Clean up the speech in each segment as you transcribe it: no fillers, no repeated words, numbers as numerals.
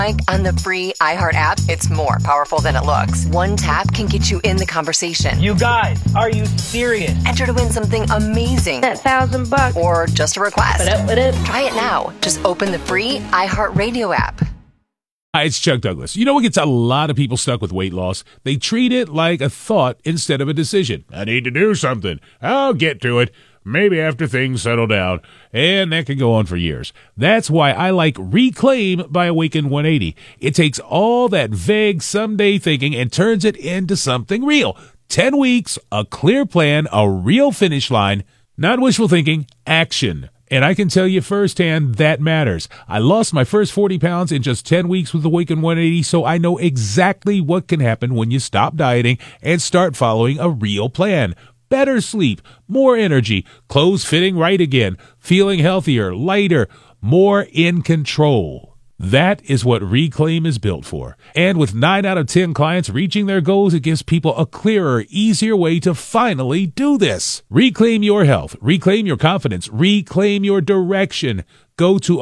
Like on the free iHeart app, it's more powerful than it looks. One tap can get you in the conversation. You guys, are you serious? Enter to win something amazing. That $1,000. Or just a request. What up? Try it now. Just open the free iHeart Radio app. Hi, it's Chuck Douglas. You know what gets a lot of people stuck with weight loss? They treat it like a thought instead of a decision. I need to do something. I'll get to it. Maybe after things settle down. And that can go on for years. That's why I like Reclaim by Awaken 180. It takes all that vague someday thinking and turns it into something real. 10 weeks, a clear plan, a real finish line, not wishful thinking, action. And I can tell you firsthand that matters. I lost my first 40 pounds in just 10 weeks with Awaken 180, so I know exactly what can happen when you stop dieting and start following a real plan. Better sleep, more energy, clothes fitting right again, feeling healthier, lighter, more in control. That is what Reclaim is built for. And with 9 out of 10 clients reaching their goals, it gives people a clearer, easier way to finally do this. Reclaim your health, reclaim your confidence, reclaim your direction. Go to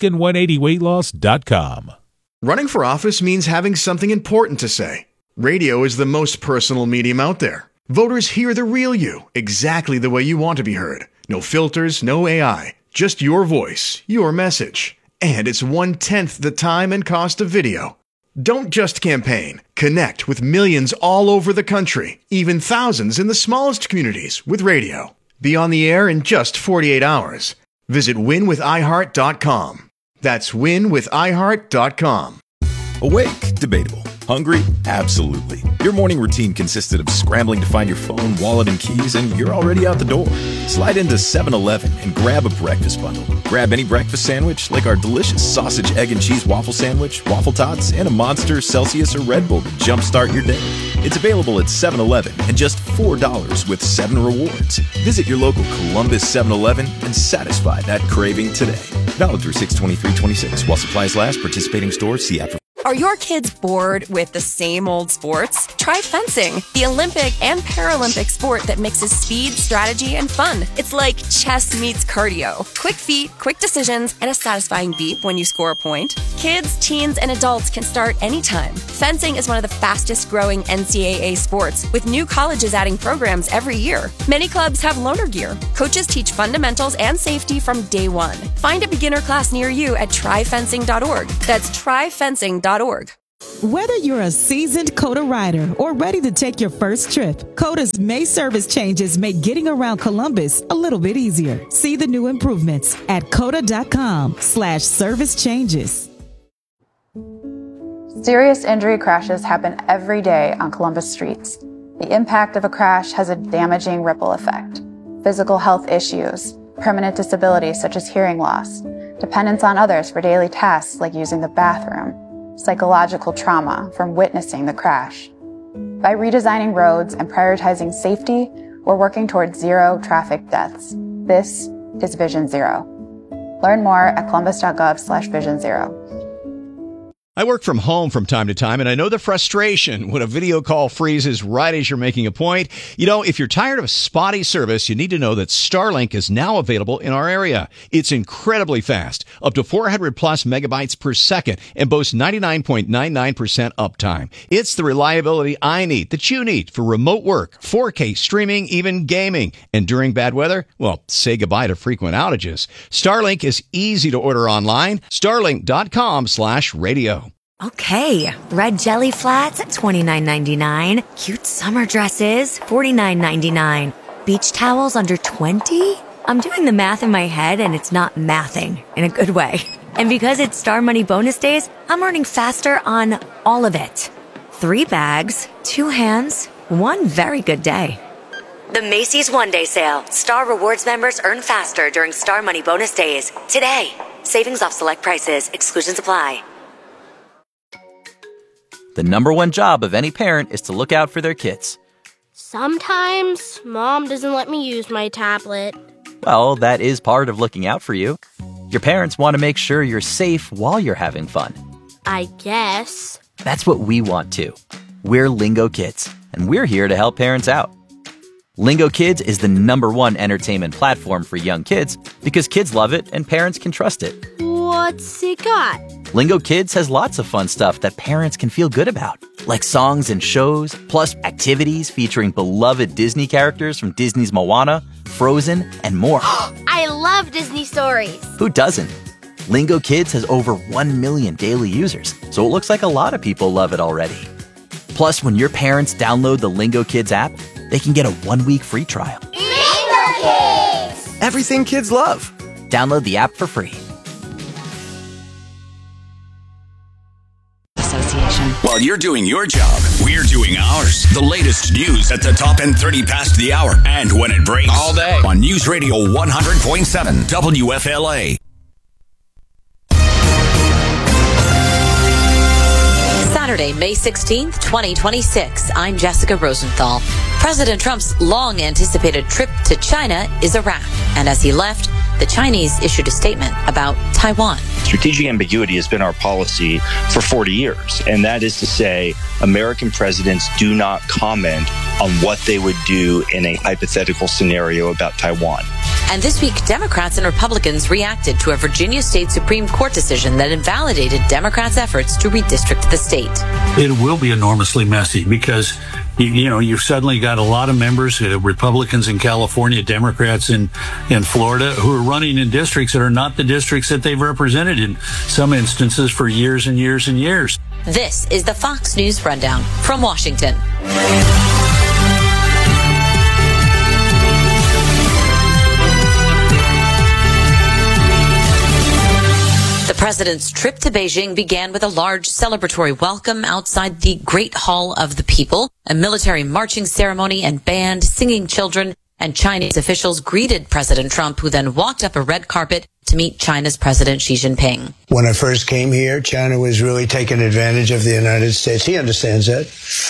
awaken180weightloss.com. Running for office means having something important to say. Radio is the most personal medium out there. Voters hear the real you, exactly the way you want to be heard. No filters, no AI, just your voice, your message. And it's 1/10 the time and cost of video. Don't just campaign. Connect with millions all over the country, even thousands in the smallest communities with radio. Be on the air in just 48 hours. Visit winwithiheart.com. That's winwithiheart.com. Awake? Debatable. Hungry? Absolutely. Your morning routine consisted of scrambling to find your phone, wallet, and keys, and you're already out the door. Slide into 7-Eleven and grab a breakfast bundle. Grab any breakfast sandwich, like our delicious sausage, egg, and cheese waffle sandwich, waffle tots, and a Monster, Celsius, or Red Bull to jumpstart your day. It's available at 7-Eleven and just $4 with 7 rewards. Visit your local Columbus 7-Eleven and satisfy that craving today. Valid through 6/23/26. While supplies last, participating stores see after. Are your kids bored with the same old sports? Try fencing, the Olympic and Paralympic sport that mixes speed, strategy, and fun. It's like chess meets cardio. Quick feet, quick decisions, and a satisfying beep when you score a point. Kids, teens, and adults can start anytime. Fencing is one of the fastest growing NCAA sports, with new colleges adding programs every year. Many clubs have loaner gear. Coaches teach fundamentals and safety from day one. Find a beginner class near you at tryfencing.org. That's tryfencing.org. Whether you're a seasoned COTA rider or ready to take your first trip, COTA's May service changes make getting around Columbus a little bit easier. See the new improvements at COTA.com/service changes. Serious injury crashes happen every day on Columbus streets. The impact of a crash has a damaging ripple effect. Physical health issues, permanent disabilities such as hearing loss, dependence on others for daily tasks like using the bathroom, psychological trauma from witnessing the crash. By redesigning roads and prioritizing safety, we're working towards zero traffic deaths. This is Vision Zero. Learn more at columbus.gov/Vision Zero. I work from home from time to time, and I know the frustration when a video call freezes right as you're making a point. You know, if you're tired of spotty service, you need to know that Starlink is now available in our area. It's incredibly fast, up to 400 plus megabytes per second, and boasts 99.99% uptime. It's the reliability I need, that you need, for remote work, 4K streaming, even gaming. And during bad weather, well, say goodbye to frequent outages. Starlink is easy to order online. Starlink.com/radio. Okay, red jelly flats at $29.99. Cute summer dresses, $49.99. Beach towels under $20? I'm doing the math in my head and it's not mathing in a good way. And because it's Star Money bonus days, I'm earning faster on all of it. 3 bags, 2 hands, 1 very good day. The Macy's One Day Sale. Star Rewards members earn faster during Star Money bonus days. Today. Savings off select prices. Exclusions apply. The number one job of any parent is to look out for their kids. Sometimes Mom doesn't let me use my tablet. Well, that is part of looking out for you. Your parents want to make sure you're safe while you're having fun. I guess. That's what we want too. We're Lingo Kids, and we're here to help parents out. Lingo Kids is the number one entertainment platform for young kids because kids love it and parents can trust it. What's it got? Lingo Kids has lots of fun stuff that parents can feel good about, like songs and shows, plus activities featuring beloved Disney characters from Disney's Moana, Frozen, and more. I love Disney stories. Who doesn't? Lingo Kids has over 1 million daily users, so it looks like a lot of people love it already. Plus, when your parents download the Lingo Kids app, they can get a 1-week free trial. Lingo Kids! Everything kids love. Download the app for free. While you're doing your job, we're doing ours. The latest news at the top and 30 past the hour. And when it breaks. All day. On News Radio 100.7 WFLA. Saturday, May 16th, 2026. I'm Jessica Rosenthal. President Trump's long-anticipated trip to China is a wrap. And as he left, the Chinese issued a statement about Taiwan. Strategic ambiguity has been our policy for 40 years, and that is to say American presidents do not comment on what they would do in a hypothetical scenario about Taiwan. And this week, Democrats and Republicans reacted to a Virginia State Supreme Court decision that invalidated Democrats' efforts to redistrict the state. It will be enormously messy because you've suddenly got a lot of members, Republicans in California, Democrats in Florida, who are running in districts that are not the districts that they've represented in some instances for years and years and years. This is the Fox News Rundown from Washington. The president's trip to Beijing began with a large celebratory welcome outside the Great Hall of the People, a military marching ceremony and band, singing children, and Chinese officials greeted President Trump, who then walked up a red carpet to meet China's President Xi Jinping. When I first came here, China was really taking advantage of the United States. He understands that.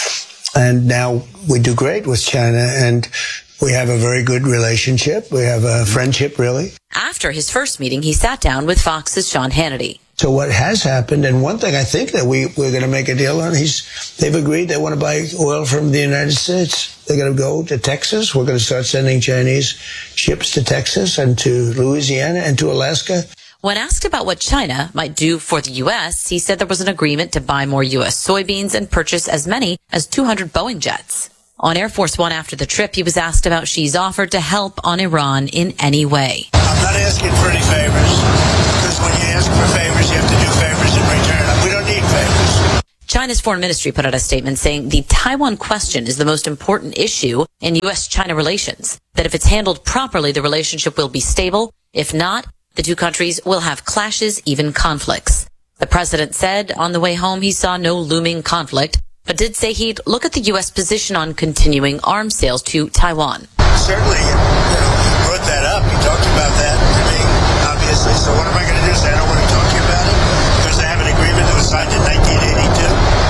And now we do great with China, and we have a very good relationship. We have a friendship, really. After his first meeting, he sat down with Fox's Sean Hannity. So what has happened, and one thing I think that we're going to make a deal on, they've agreed they want to buy oil from the United States. They're going to go to Texas. We're going to start sending Chinese ships to Texas and to Louisiana and to Alaska. When asked about what China might do for the U.S., he said there was an agreement to buy more U.S. soybeans and purchase as many as 200 Boeing jets. On Air Force One after the trip, he was asked about Xi's offer to help on Iran in any way. I'm not asking for any favors, because when you ask for favors, you have to do favors in return. We don't need favors. China's foreign ministry put out a statement saying the Taiwan question is the most important issue in U.S.-China relations, that if it's handled properly, the relationship will be stable. If not, the two countries will have clashes, even conflicts. The president said on the way home he saw no looming conflict, but did say he'd look at the U.S. position on continuing arms sales to Taiwan. Certainly, he brought that up. He talked about that to me, obviously. So what am I going to do? Say I don't want to talk to you about it? Because I have an agreement that was signed in 1982.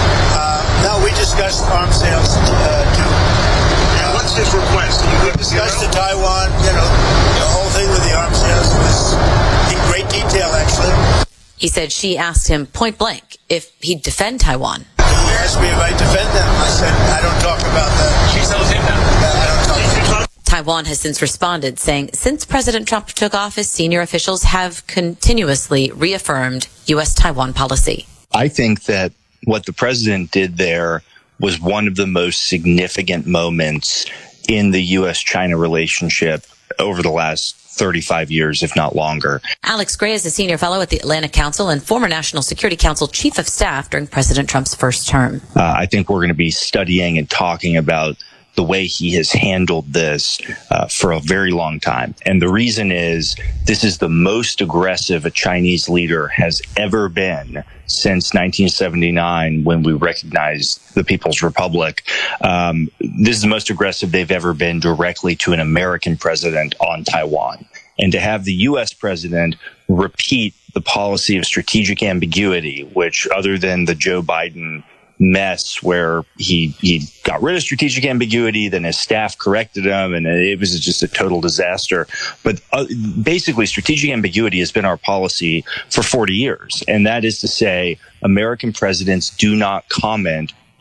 No, we discussed arms sales to... And what's his request? We discussed to Taiwan, the whole thing with the arms sales was in great detail, actually. He said Xi asked him point blank if he'd defend Taiwan. He asked me if I defend them. I said, I don't talk about that. She tells him that. I don't talk about that. Taiwan has since responded, saying since President Trump took office, senior officials have continuously reaffirmed U.S.-Taiwan policy. I think that what the president did there was one of the most significant moments in the U.S.-China relationship over the last 35 years, if not longer. Alex Gray is a senior fellow at the Atlantic Council and former National Security Council chief of staff during President Trump's first term. I think we're going to be studying and talking about the way he has handled this for a very long time. And the reason is this is the most aggressive a Chinese leader has ever been since 1979 when we recognized the People's Republic. This is the most aggressive they've ever been directly to an American president on Taiwan. And to have the U.S. president repeat the policy of strategic ambiguity, which other than the Joe Biden mess where he got rid of strategic ambiguity, then his staff corrected him, and it was just a total disaster. But basically, strategic ambiguity has been our policy for 40 years. And that is to say, American presidents do not comment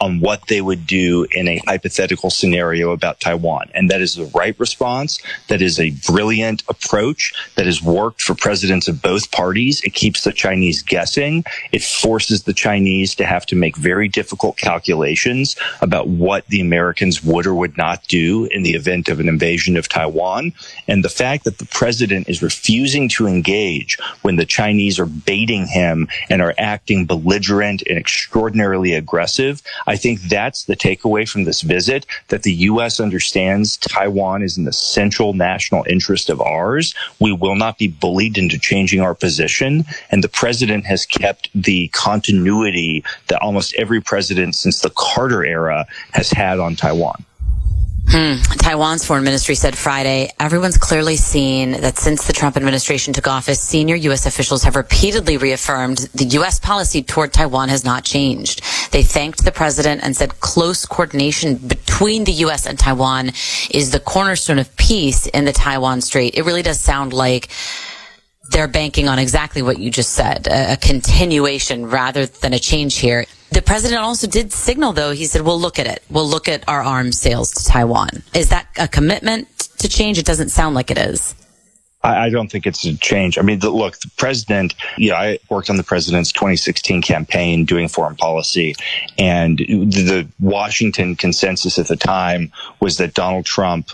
on what they would do in a hypothetical scenario about Taiwan. And that is the right response. That is a brilliant approach that has worked for presidents of both parties. It keeps the Chinese guessing. It forces the Chinese to have to make very difficult calculations about what the Americans would or would not do in the event of an invasion of Taiwan. And the fact that the president is refusing to engage when the Chinese are baiting him and are acting belligerent and extraordinarily aggressive, I think that's the takeaway from this visit, that the U.S. understands Taiwan is an essential national interest of ours. We will not be bullied into changing our position. And the president has kept the continuity that almost every president since the Carter era has had on Taiwan. Taiwan's foreign ministry said Friday, everyone's clearly seen that since the Trump administration took office, senior U.S. officials have repeatedly reaffirmed the U.S. policy toward Taiwan has not changed. They thanked the president and said close coordination between the U.S. and Taiwan is the cornerstone of peace in the Taiwan Strait. It really does sound like they're banking on exactly what you just said, a continuation rather than a change here. The president also did signal, though, he said, we'll look at it. We'll look at our arms sales to Taiwan. Is that a commitment to change? It doesn't sound like it is. I don't think it's a change. I mean, look, the president, I worked on the president's 2016 campaign doing foreign policy, and the Washington consensus at the time was that Donald Trump,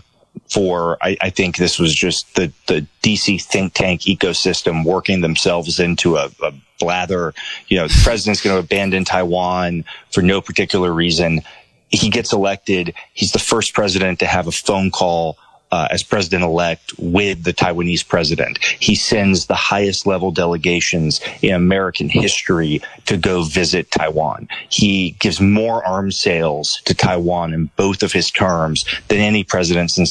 I think this was just the DC think tank ecosystem working themselves into a blather. The president's going to abandon Taiwan for no particular reason. He gets elected. He's the first president to have a phone call as president-elect with the Taiwanese president. He sends the highest level delegations in American history to go visit Taiwan. He gives more arms sales to Taiwan in both of his terms than any president since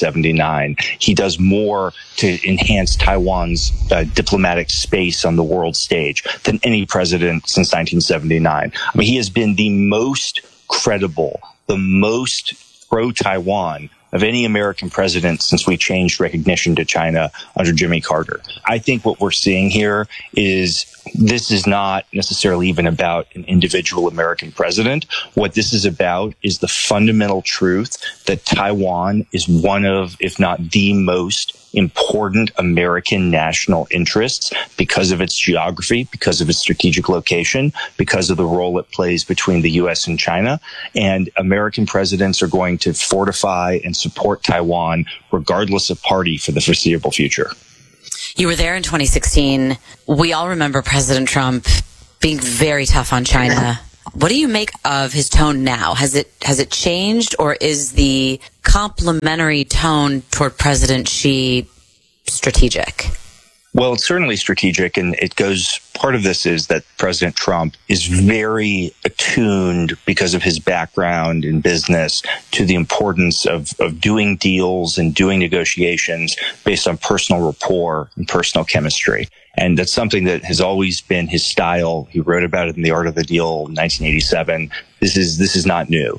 1979. He does more to enhance Taiwan's diplomatic space on the world stage than any president since 1979. I mean, he has been the most credible, the most pro-Taiwan of any American president since we changed recognition to China under Jimmy Carter. I think what we're seeing here is this is not necessarily even about an individual American president. What this is about is the fundamental truth that Taiwan is one of, if not the most important American national interests because of its geography, because of its strategic location, because of the role it plays between the U.S. and China. And American presidents are going to fortify and support Taiwan regardless of party for the foreseeable future. You were there in 2016. We all remember President Trump being very tough on China. What do you make of his tone now? Has it changed, or is the complimentary tone toward President Xi strategic? Well, it's certainly strategic, and part of this is that President Trump is very attuned because of his background in business to the importance of doing deals and doing negotiations based on personal rapport and personal chemistry. And that's something that has always been his style. He wrote about it in The Art of the Deal in 1987. This is not new.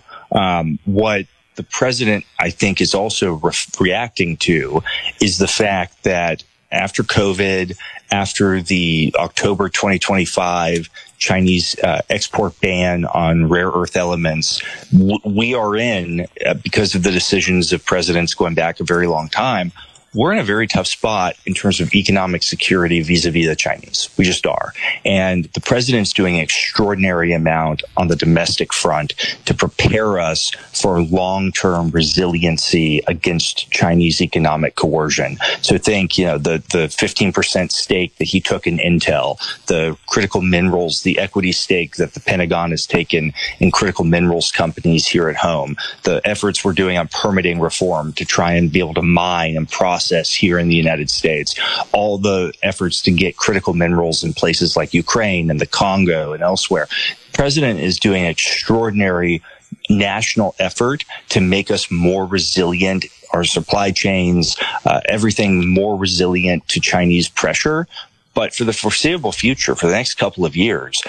What the president, I think, is also reacting to is the fact that after COVID, after the October 2025 Chinese export ban on rare earth elements, we are in, because of the decisions of presidents going back a very long time, we're in a very tough spot in terms of economic security vis-a-vis the Chinese. We just are. And the president's doing an extraordinary amount on the domestic front to prepare us for long-term resiliency against Chinese economic coercion. So think, the 15% stake that he took in Intel, the critical minerals, the equity stake that the Pentagon has taken in critical minerals companies here at home, the efforts we're doing on permitting reform to try and be able to mine and process here in the United States, all the efforts to get critical minerals in places like Ukraine and the Congo and elsewhere. The president is doing an extraordinary national effort to make us more resilient, our supply chains, everything more resilient to Chinese pressure. But for the foreseeable future, for the next couple of years,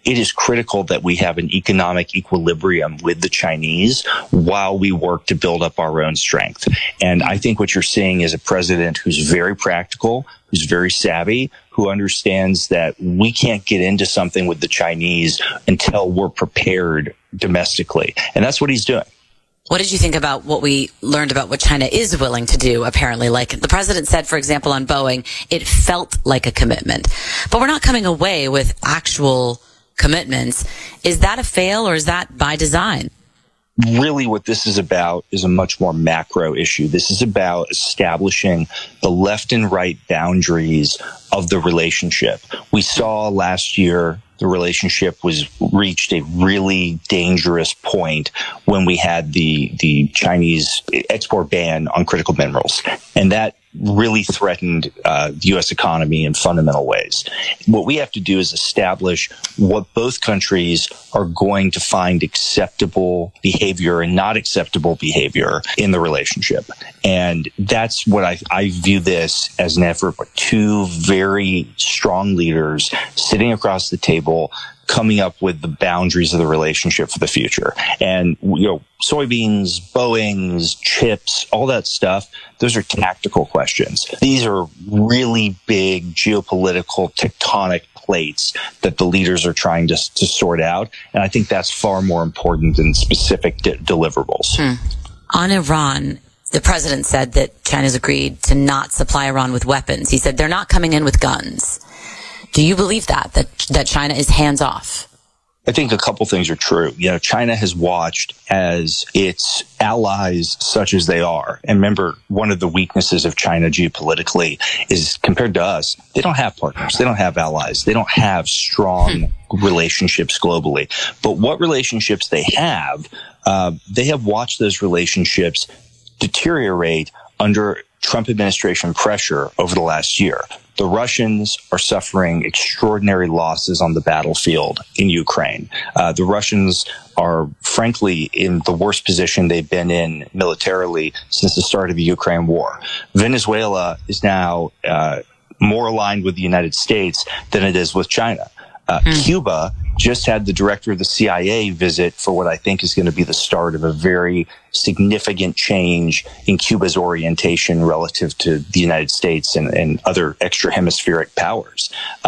it is critical that we have an economic equilibrium with the Chinese while we work to build up our own strength. And I think what you're seeing is a president who's very practical, who's very savvy, who understands that we can't get into something with the Chinese until we're prepared domestically. And that's what he's doing. What did you think about what we learned about what China is willing to do, apparently? Like the president said, for example, on Boeing, it felt like a commitment. But we're not coming away with actual commitments. Is that a fail or is that by design? Really what this is about is a much more macro issue. This is about establishing the left and right boundaries of the relationship. We saw last year the relationship was reached a really dangerous point when we had the Chinese export ban on critical minerals. And that really threatened the U.S. economy in fundamental ways. What we have to do is establish what both countries are going to find acceptable behavior and not acceptable behavior in the relationship. And that's what I view this as an effort by two very strong leaders sitting across the table, coming up with the boundaries of the relationship for the future. And, soybeans, Boeings, chips, all that stuff, those are tactical questions. These are really big geopolitical tectonic plates that the leaders are trying to sort out. And I think that's far more important than specific deliverables. On Iran, the president said that China's agreed to not supply Iran with weapons. He said they're not coming in with guns. Do you believe that China is hands off? I think a couple things are true. China has watched as its allies, such as they are. And remember, one of the weaknesses of China geopolitically is compared to us, they don't have partners. They don't have allies. They don't have strong relationships globally. But what relationships they have watched those relationships deteriorate under Trump administration pressure over the last year. The Russians are suffering extraordinary losses on the battlefield in Ukraine. The Russians are, frankly, in the worst position they've been in militarily since the start of the Ukraine war. Venezuela is now more aligned with the United States than it is with China. Cuba just had the director of the CIA visit for what I think is going to be the start of a very significant change in Cuba's orientation relative to the United States and other extra-hemispheric powers.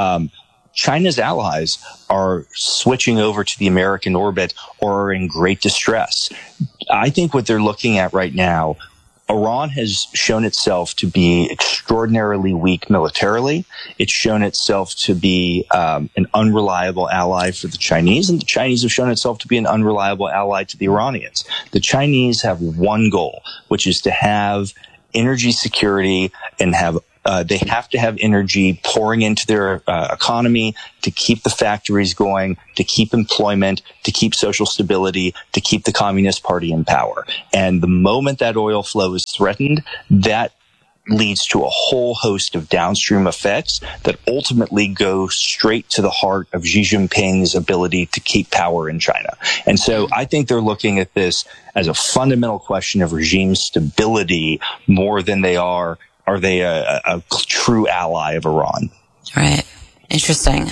China's allies are switching over to the American orbit or are in great distress. I think what they're looking at right now, Iran has shown itself to be extraordinarily weak militarily. It's shown itself to be an unreliable ally for the Chinese, and the Chinese have shown itself to be an unreliable ally to the Iranians. The Chinese have one goal, which is to have energy security and they have to have energy pouring into their economy to keep the factories going, to keep employment, to keep social stability, to keep the Communist Party in power. And the moment that oil flow is threatened, that leads to a whole host of downstream effects that ultimately go straight to the heart of Xi Jinping's ability to keep power in China. And so I think they're looking at this as a fundamental question of regime stability more than they are they a true ally of Iran? Right. Interesting.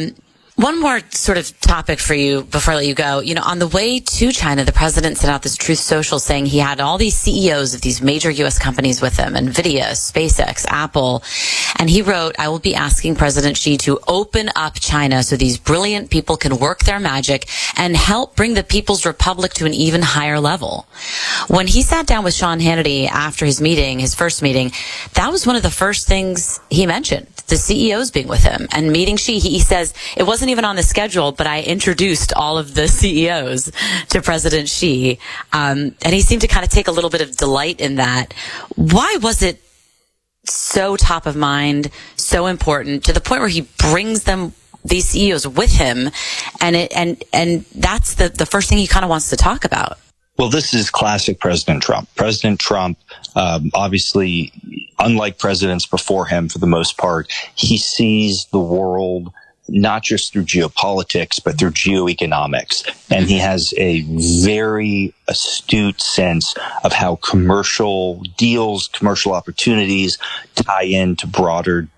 One more sort of topic for you before I let you go. On the way to China, the president sent out this Truth Social saying he had all these CEOs of these major U.S. companies with him, NVIDIA, SpaceX, Apple. And he wrote, I will be asking President Xi to open up China so these brilliant people can work their magic and help bring the People's Republic to an even higher level. When he sat down with Sean Hannity after his first meeting, that was one of the first things he mentioned, the CEOs being with him and meeting Xi. He says it wasn't even on the schedule, but I introduced all of the CEOs to President Xi. And he seemed to kind of take a little bit of delight in that. Why was it so top of mind, so important, to the point where he brings these CEOs with him, and that's the first thing he kind of wants to talk about? Well, this is classic President Trump. President Trump, obviously, unlike presidents before him, for the most part, he sees the world not just through geopolitics, but through geoeconomics. And he has a very astute sense of how commercial deals, commercial opportunities tie into broader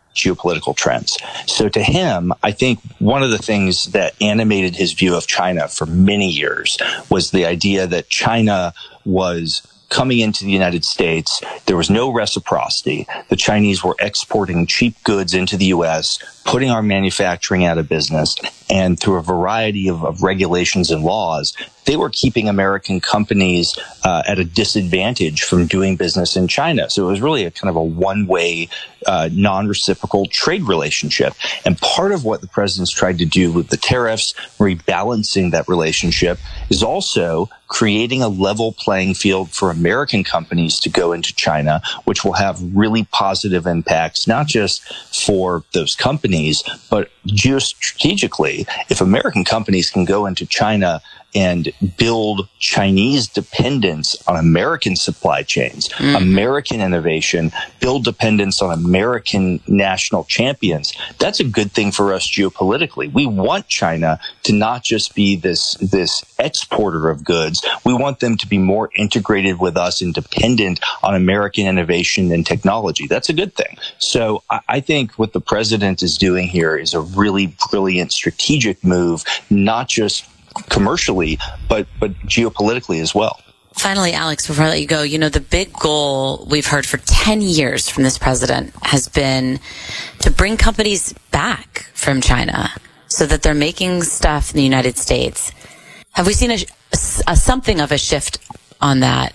geopolitical trends. So to him, I think one of the things that animated his view of China for many years was the idea that China was coming into the United States. There was no reciprocity. The Chinese were exporting cheap goods into the U.S., putting our manufacturing out of business, and through a variety of regulations and laws, they were keeping American companies at a disadvantage from doing business in China. So it was really a kind of a one-way, non-reciprocal trade relationship. And part of what the president's tried to do with the tariffs, rebalancing that relationship, is also creating a level playing field for American companies to go into China, which will have really positive impacts, not just for those companies, but geostrategically. If American companies can go into China and build Chinese dependence on American supply chains, American innovation, build dependence on American national champions, that's a good thing for us geopolitically. We want China to not just be this exporter of goods. We want them to be more integrated with us and dependent on American innovation and technology. That's a good thing. So I think what the president is doing here is a really brilliant strategic move, not just commercially, but geopolitically as well. Finally, Alex, before I let you go, the big goal we've heard for 10 years from this president has been to bring companies back from China so that they're making stuff in the United States. Have we seen a something of a shift on that?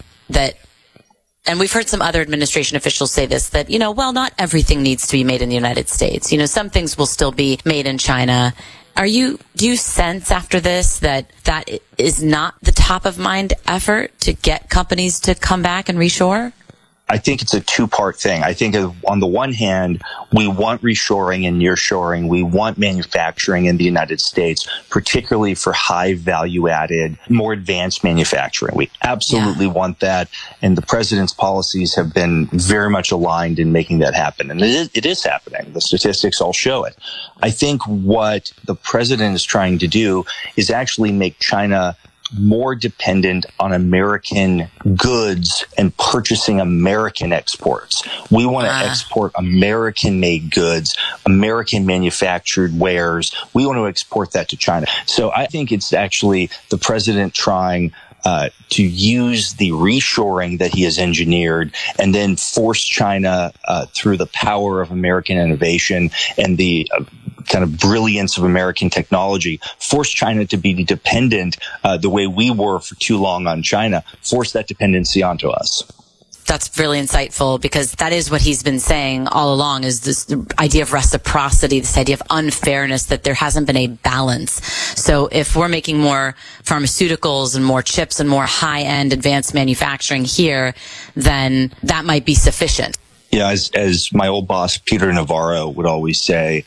And we've heard some other administration officials say this, that, not everything needs to be made in the United States. Some things will still be made in China. Do you sense after this that is not the top of mind effort to get companies to come back and reshore? I think it's a two-part thing. I think on the one hand, we want reshoring and nearshoring. We want manufacturing in the United States, particularly for high value-added, more advanced manufacturing. We absolutely want that, and the president's policies have been very much aligned in making that happen. And it is happening. The statistics all show it. I think what the president is trying to do is actually make China more dependent on American goods and purchasing American exports. We want to export American-made goods, American-manufactured wares. We want to export that to China. So I think it's actually the president trying to use the reshoring that he has engineered and then force China through the power of American innovation and the kind of brilliance of American technology, force China to be dependent the way we were for too long on China, force that dependency onto us. That's really insightful, because that is what he's been saying all along, is this idea of reciprocity, this idea of unfairness, that there hasn't been a balance. So if we're making more pharmaceuticals and more chips and more high-end advanced manufacturing here, then that might be sufficient. Yeah, as my old boss, Peter Navarro, would always say,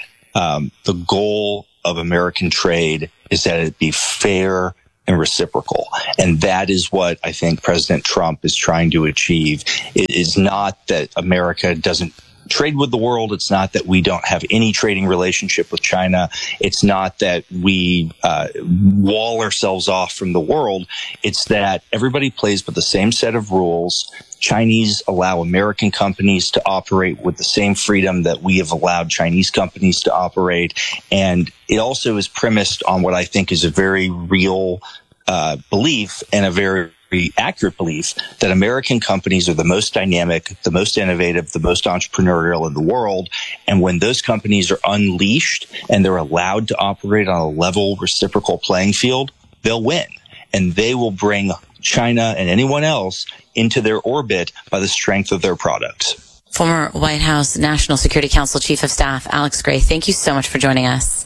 the goal of American trade is that it be fair and reciprocal. And that is what I think President Trump is trying to achieve. It is not that America doesn't trade with the world. It's not that we don't have any trading relationship with China. It's not that we wall ourselves off from the world. It's that everybody plays by the same set of rules. Chinese allow American companies to operate with the same freedom that we have allowed Chinese companies to operate. And it also is premised on what I think is a very real belief, and a very accurate belief, that American companies are the most dynamic, the most innovative, the most entrepreneurial in the world. And when those companies are unleashed and they're allowed to operate on a level, reciprocal playing field, they'll win. And they will bring China and anyone else into their orbit by the strength of their products. Former White House National Security Council Chief of Staff Alex Gray, thank you so much for joining us.